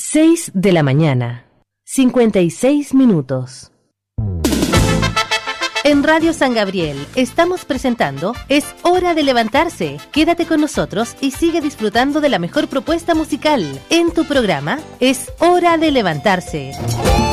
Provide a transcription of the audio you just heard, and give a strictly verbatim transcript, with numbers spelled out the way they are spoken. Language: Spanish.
seis de la mañana, cincuenta y seis minutos. En Radio San Gabriel estamos presentando Es Hora de Levantarse. Quédate con nosotros y sigue disfrutando de la mejor propuesta musical en tu programa Es Hora de Levantarse.